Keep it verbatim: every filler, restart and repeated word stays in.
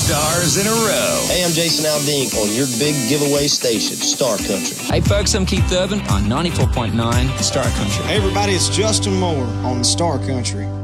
stars in a row. Hey, I'm Jason Aldean on your big giveaway station, Star Country. Hey, folks, I'm Keith Urban on ninety-four point nine Star Country. Hey, everybody, it's Justin Moore on Star Country.